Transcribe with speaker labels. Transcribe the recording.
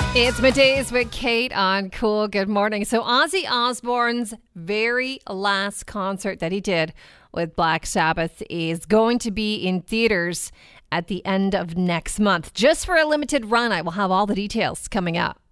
Speaker 1: It's Middays with Kate on Cool. Good morning. So Ozzy Osbourne's very last concert that he did with Black Sabbath is going to be in theaters at the end of next month, just for a limited run. I will have all the details coming up.